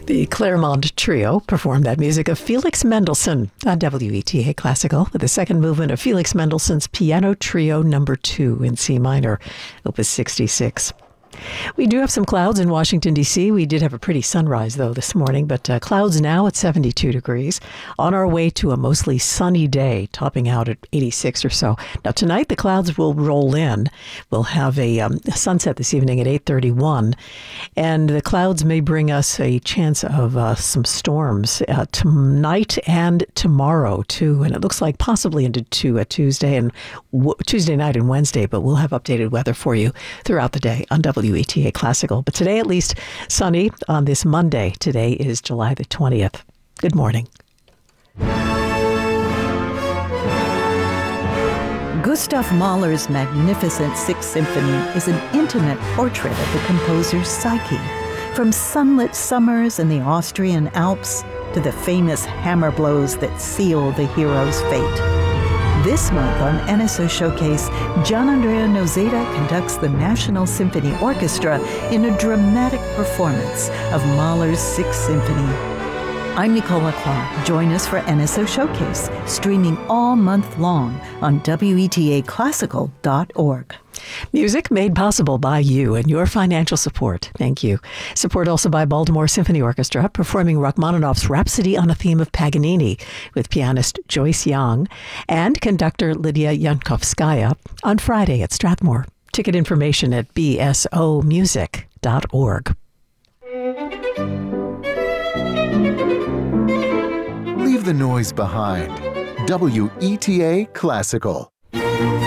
The Claremont Trio performed that music of Felix Mendelssohn on WETA Classical with the second movement of Felix Mendelssohn's Piano Trio No. 2 in C minor, Opus 66. We do have some clouds in Washington, D.C. We did have a pretty sunrise, though, this morning, but clouds now at 72 degrees. On our way to a mostly sunny day, topping out at 86 or so. Now, tonight, the clouds will roll in. We'll have a sunset this evening at 8:31, and the clouds may bring us a chance of some storms tonight and tomorrow, too, and it looks like possibly into Tuesday night and Wednesday, but we'll have updated weather for you throughout the day on WETA Classical. But today, at least, sunny on this Monday. Today is July the 20th. Good morning. Gustav Mahler's magnificent Sixth Symphony is an intimate portrait of the composer's psyche. From sunlit summers in the Austrian Alps to the famous hammer blows that seal the hero's fate. This month on NSO Showcase, Gianandrea Noseda conducts the National Symphony Orchestra in a dramatic performance of Mahler's Sixth Symphony. I'm Nicola Clark. Join us for NSO Showcase, streaming all month long on WETAClassical.org. Music made possible by you and your financial support. Thank you. Support also by Baltimore Symphony Orchestra, performing Rachmaninoff's Rhapsody on a Theme of Paganini with pianist Joyce Young and conductor Lydia Yankovskaya on Friday at Strathmore. Ticket information at bsomusic.org. Leave the noise behind. WETA Classical.